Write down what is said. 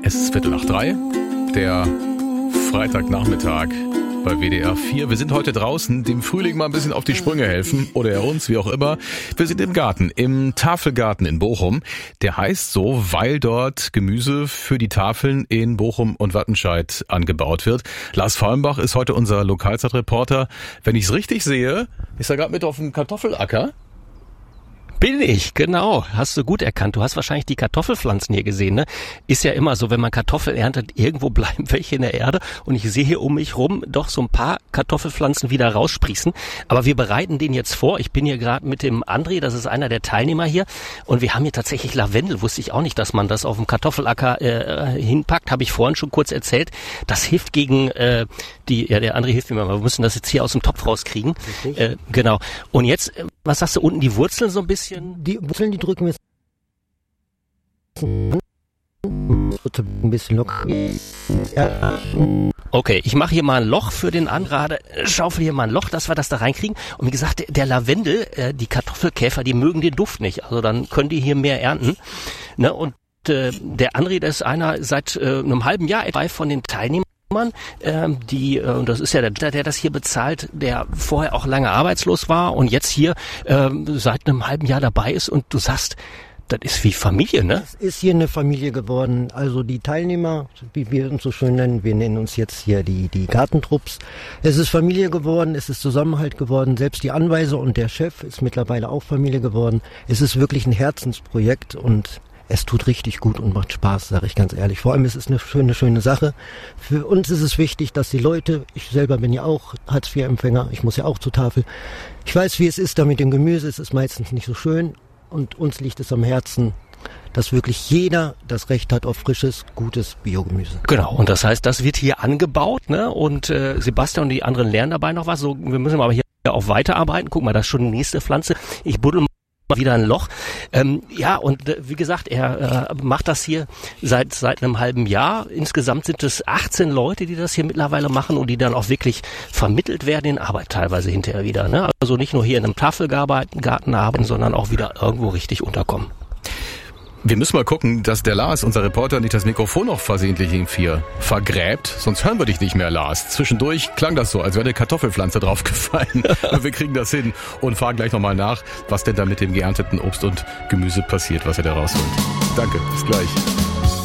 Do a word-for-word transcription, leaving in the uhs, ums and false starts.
Es ist Viertel nach drei, der Freitagnachmittag bei W D R vier. Wir sind heute draußen, dem Frühling mal ein bisschen auf die Sprünge helfen oder er uns, wie auch immer. Wir sind im Garten, im Tafelgarten in Bochum. Der heißt so, weil dort Gemüse für die Tafeln in Bochum und Wattenscheid angebaut wird. Lars Fallenbach ist heute unser Lokalzeitreporter. Wenn ich es richtig sehe, ist er gerade mit auf dem Kartoffelacker. Bin ich, genau. Hast du gut erkannt. Du hast wahrscheinlich die Kartoffelpflanzen hier gesehen, ne? Ist ja immer so, wenn man Kartoffel erntet, irgendwo bleiben welche in der Erde. Und ich sehe hier um mich rum doch so ein paar Kartoffelpflanzen wieder raussprießen. Aber wir bereiten den jetzt vor. Ich bin hier gerade mit dem André, das ist einer der Teilnehmer hier. Und wir haben hier tatsächlich Lavendel. Wusste ich auch nicht, dass man das auf dem Kartoffelacker äh, hinpackt. Habe ich vorhin schon kurz erzählt. Das hilft gegen äh, die, ja, der André hilft mir mal. Wir müssen das jetzt hier aus dem Topf rauskriegen. Äh, genau. Und jetzt, was sagst du, unten die Wurzeln so ein bisschen? Die Wurzeln, die drücken wir ein bisschen locker. Ja. Okay, ich mache hier mal ein Loch für den Anrade, schaufel hier mal ein Loch, dass wir das da reinkriegen. Und wie gesagt, der Lavendel, äh, die Kartoffelkäfer, die mögen den Duft nicht. Also dann können die hier mehr ernten. Ne? Und äh, der André, das ist einer seit äh, einem halben Jahr dabei von den Teilnehmern. Ähm, die, äh, das ist ja der, der das hier bezahlt, der vorher auch lange arbeitslos war und jetzt hier ähm, seit einem halben Jahr dabei ist und du sagst, das ist wie Familie, ne? Es ist hier eine Familie geworden. Also die Teilnehmer, wie wir uns so schön nennen, wir nennen uns jetzt hier die, die Gartentrupps. Es ist Familie geworden, es ist Zusammenhalt geworden. Selbst die Anweiser und der Chef ist mittlerweile auch Familie geworden. Es ist wirklich ein Herzensprojekt und es tut richtig gut und macht Spaß, sage ich ganz ehrlich. Vor allem ist es eine schöne, schöne Sache. Für uns ist es wichtig, dass die Leute, ich selber bin ja auch Hartz vier Empfänger, ich muss ja auch zur Tafel. Ich weiß, wie es ist da mit dem Gemüse, es ist meistens nicht so schön und uns liegt es am Herzen, dass wirklich jeder das Recht hat auf frisches, gutes Biogemüse. Genau, und das heißt, das wird hier angebaut, ne? Und äh, Sebastian und die anderen lernen dabei noch was. So, wir müssen aber hier auch weiterarbeiten. Guck mal, das ist schon die nächste Pflanze. Ich buddel wieder ein Loch. Ähm, ja, und äh, wie gesagt, er äh, macht das hier seit seit einem halben Jahr. Insgesamt sind es achtzehn Leute, die das hier mittlerweile machen und die dann auch wirklich vermittelt werden in Arbeit teilweise hinterher wieder. Ne? Also nicht nur hier in einem Tafelgarten arbeiten, sondern auch wieder irgendwo richtig unterkommen. Wir müssen mal gucken, dass der Lars, unser Reporter, nicht das Mikrofon noch versehentlich in vier vergräbt. Sonst hören wir dich nicht mehr, Lars. Zwischendurch klang das so, als wäre eine Kartoffelpflanze draufgefallen. Wir kriegen das hin und fahren gleich nochmal nach, was denn da mit dem geernteten Obst und Gemüse passiert, was er da rausholt. Danke, bis gleich.